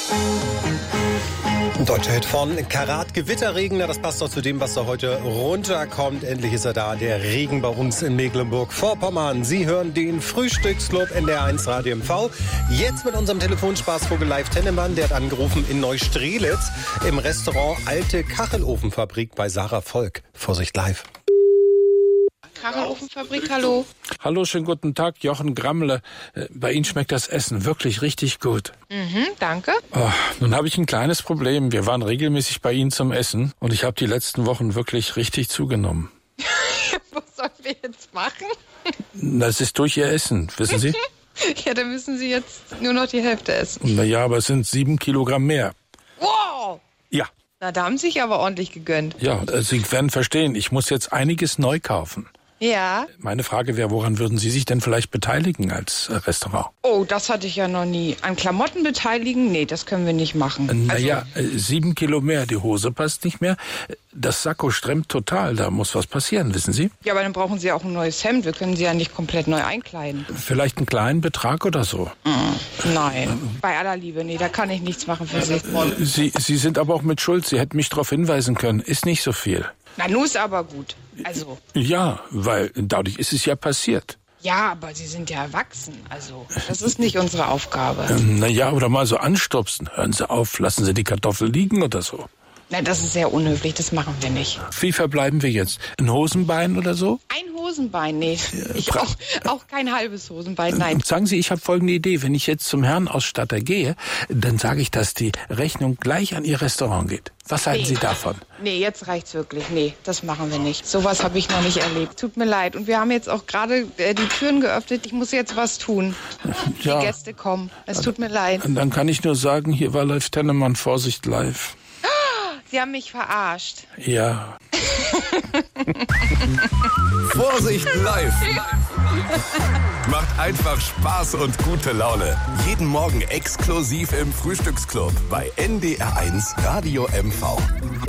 Deutscher Hit von Karat, Gewitterregen. Das passt doch zu dem, was da heute runterkommt. Endlich ist er da, der Regen bei uns in Mecklenburg-Vorpommern. Sie hören den Frühstücksclub NDR1 Radio MV. Jetzt mit unserem Telefonspaßvogel Live Tennemann. Der hat angerufen in Neustrelitz im Restaurant Alte Kachelofenfabrik bei Sarah Volk. Vorsicht live. Kachelofenfabrik, hallo. Hallo, schönen guten Tag, Jochen Grammle. Bei Ihnen schmeckt das Essen wirklich richtig gut. Danke. Oh, nun habe ich ein kleines Problem. Wir waren regelmäßig bei Ihnen zum Essen und ich habe die letzten Wochen wirklich richtig zugenommen. Was sollen wir jetzt machen? Das ist durch Ihr Essen, wissen Sie? Ja, dann müssen Sie jetzt nur noch die Hälfte essen. Naja, aber es sind 7 Kilogramm mehr. Wow! Ja. Na, da haben Sie sich aber ordentlich gegönnt. Ja, Sie werden verstehen, ich muss jetzt einiges neu kaufen. Ja. Meine Frage wäre, woran würden Sie sich denn vielleicht beteiligen als Restaurant? Oh, das hatte ich ja noch nie. An Klamotten beteiligen? Nee, das können wir nicht machen. Naja, 7 Kilo mehr, die Hose passt nicht mehr. Das Sakko stremmt total, da muss was passieren, wissen Sie? Ja, aber dann brauchen Sie auch ein neues Hemd. Wir können Sie ja nicht komplett neu einkleiden. Vielleicht einen kleinen Betrag oder so? Nein, bei aller Liebe, nee, da kann ich nichts machen für Sie. Sie sind aber auch mit Schuld, Sie hätten mich darauf hinweisen können. Ist nicht so viel. Na, nun ist aber gut. Also. Ja, weil dadurch ist es ja passiert. Ja, aber Sie sind ja erwachsen. Also, das ist nicht unsere Aufgabe. Naja, oder mal so anstupsen. Hören Sie auf, lassen Sie die Kartoffel liegen oder so. Na, das ist sehr unhöflich, das machen wir nicht. Wie verbleiben wir jetzt? Ein Hosenbein oder so? Ein Hosenbein, nee. Ich auch kein halbes Hosenbein, nein. Sagen Sie, ich habe folgende Idee. Wenn ich jetzt zum Herrenausstatter gehe, dann sage ich, dass die Rechnung gleich an Ihr Restaurant geht. Was halten Sie davon? Nee, jetzt reicht's wirklich. Nee, das machen wir nicht. Sowas habe ich noch nicht erlebt. Tut mir leid. Und wir haben jetzt auch gerade die Türen geöffnet. Ich muss jetzt was tun. Ja. Die Gäste kommen. Es tut mir leid. Und dann kann ich nur sagen, hier war Live Tennemann, Vorsicht live. Sie haben mich verarscht. Ja. Vorsicht live. Macht einfach Spaß und gute Laune. Jeden Morgen exklusiv im Frühstücksclub bei NDR1 Radio MV.